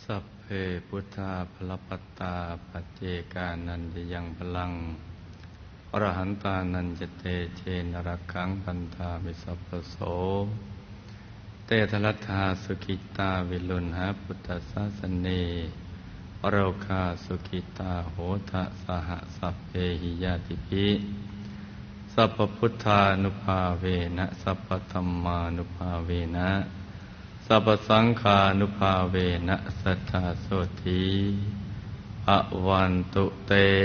สัพเพพุทธาภลปัตตาปัจเจกานันจะยังพลังอรหันตานันจะเตเชนรักขังพันธามิสัพพโสเตทลัทธาสุขิตาวิลุณหาพุทธศาสเนอโรคาสุขิตาโหทะสหสัพเพหิยาติภิสัพพพุทธานุภาเวนะสัพพธัมมานุภาเวนะสัพพสังฆานุภาเวนะสัทธาโสธีอวันตุเต